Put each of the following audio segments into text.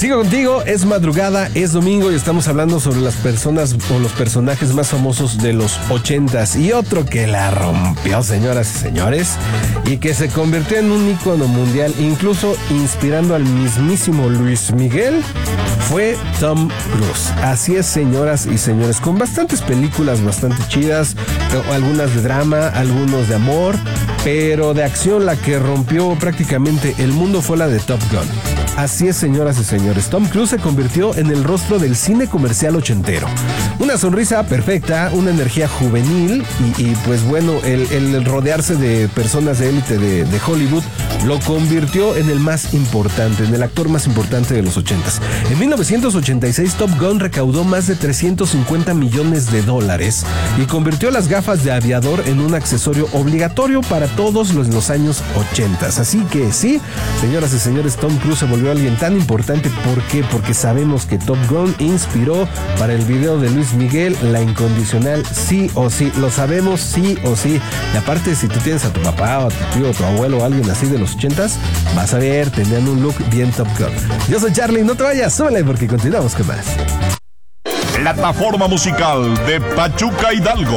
Sigo contigo, es madrugada, es domingo y estamos hablando sobre las personas o los personajes más famosos de los 80s. Y otro que la rompió, señoras y señores, y que se convirtió en un ícono mundial, incluso inspirando al mismísimo Luis Miguel, fue Tom Cruise. Así es, señoras y señores, con bastantes películas bastante chidas, algunas de drama, algunos de amor, pero de acción la que rompió prácticamente el mundo fue la de Top Gun. Así es, señoras y señores, Tom Cruise se convirtió en el rostro del cine comercial ochentero. Una sonrisa perfecta, una energía juvenil y pues bueno, el rodearse de personas de élite de Hollywood lo convirtió en el más importante, en el actor más importante de los 80s. En 1986, Top Gun recaudó más de $350 millones y convirtió las gafas de aviador en un accesorio obligatorio para todos los años 80s. Así que sí, señoras y señores, Tom Cruise se volvió alguien tan importante. ¿Por qué? Porque sabemos que Top Gun inspiró para el video de Luis Miguel La Incondicional, sí o sí, lo sabemos sí o sí. Y aparte, si tú tienes a tu papá o a tu tío o tu abuelo o alguien así de los 80s, vas a ver, tendrían un look bien Top Gun. Yo soy Charlie, no te vayas, súbele porque continuamos con más. Plataforma musical de Pachuca Hidalgo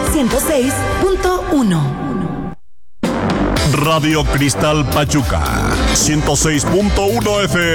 106.1. Radio Cristal Pachuca 106.1 FM.